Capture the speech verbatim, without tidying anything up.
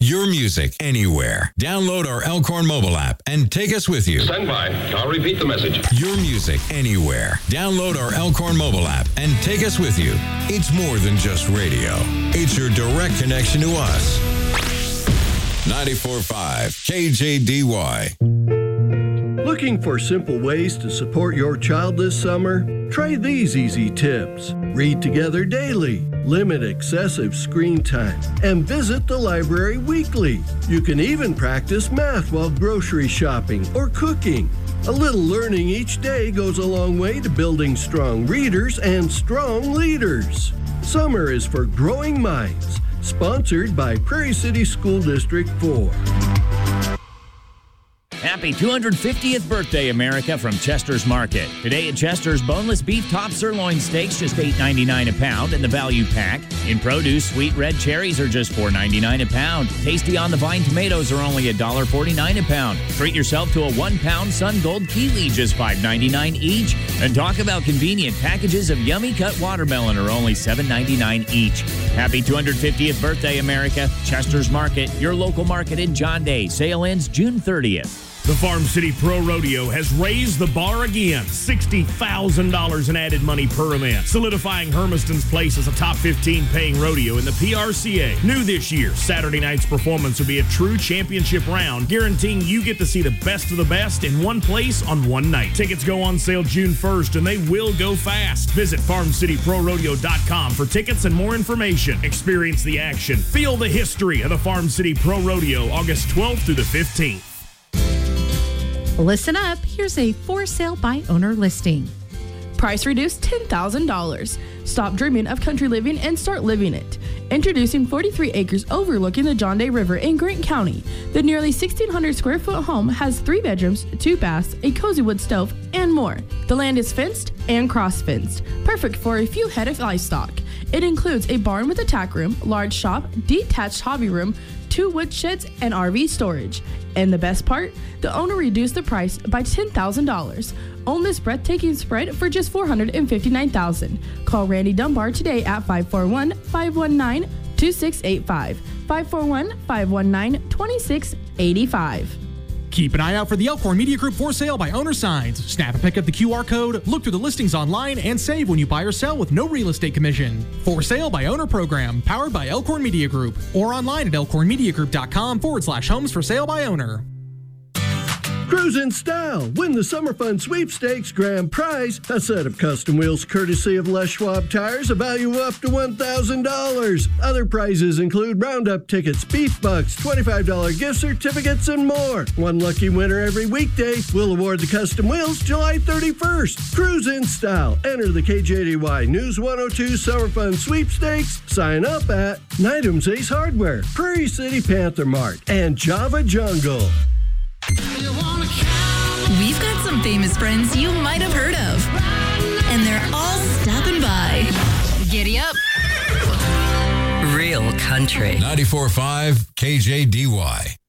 Your music anywhere. Download our Elkhorn mobile app and take us with you. Stand by. I'll repeat the message. Your music anywhere. Download our Elkhorn mobile app and take us with you. It's more than just radio. It's your direct connection to us. ninety-four point five K J D Y. Looking for simple ways to support your child this summer? Try these easy tips. Read together daily, limit excessive screen time, and visit the library weekly. You can even practice math while grocery shopping or cooking. A little learning each day goes a long way to building strong readers and strong leaders. Summer is for growing minds. Sponsored by Prairie City School District four. Happy two hundred fiftieth birthday, America, from Chester's Market. Today at Chester's, boneless beef top sirloin steaks, just eight ninety-nine a pound in the value pack. In produce, sweet red cherries are just four ninety-nine a pound. Tasty on the vine tomatoes are only one forty-nine a pound. Treat yourself to a one pound Sun Gold kiwi, just five ninety-nine each. And talk about convenient packages of yummy cut watermelon are only seven ninety-nine each. Happy two hundred fiftieth birthday, America. Chester's Market, your local market in John Day. Sale ends June thirtieth. The Farm City Pro Rodeo has raised the bar again. sixty thousand dollars in added money per event, solidifying Hermiston's place as a top fifteen paying rodeo in the P R C A. New this year, Saturday night's performance will be a true championship round, guaranteeing you get to see the best of the best in one place on one night. Tickets go on sale June first, and they will go fast. Visit farm city pro rodeo dot com for tickets and more information. Experience the action. Feel the history of the Farm City Pro Rodeo, August twelfth through the fifteenth. Listen up, here's a for sale by owner listing. Price reduced ten thousand dollars. Stop dreaming of country living and start living it. Introducing forty-three acres overlooking the John Day River in Grant County. The nearly sixteen hundred square foot home has three bedrooms, two baths, a cozy wood stove, and more. The land is fenced and cross-fenced, perfect for a few head of livestock. It includes a barn with a tack room, large shop, detached hobby room, two wood sheds, and R V storage. And the best part? The owner reduced the price by ten thousand dollars. Own this breathtaking spread for just four hundred fifty-nine thousand dollars. Call Randy Dunbar today at five four one, five one nine, two six eight five, five four one, five one nine, two six eight five. Keep an eye out for the Elkhorn Media Group for sale by owner signs. Snap and pick up the Q R code, look through the listings online, and save when you buy or sell with no real estate commission. For sale by owner program, powered by Elkhorn Media Group, or online at elkhornmediagroup.com forward slash homes for sale by owner. Cruise in style. Win the Summer Fun Sweepstakes grand prize. A set of custom wheels courtesy of Les Schwab Tires, a value of up to one thousand dollars. Other prizes include Roundup tickets, beef bucks, twenty-five dollars gift certificates, and more. One lucky winner every weekday. We'll award the custom wheels July thirty-first. Cruise in style. Enter the K J D Y News one oh two Summer Fun Sweepstakes. Sign up at Nydam's Ace Hardware, Prairie City Panther Mart, and Java Jungle. We've got some famous friends you might have heard of, and they're all stopping by. Giddy up. Real country. ninety-four point five K J D Y.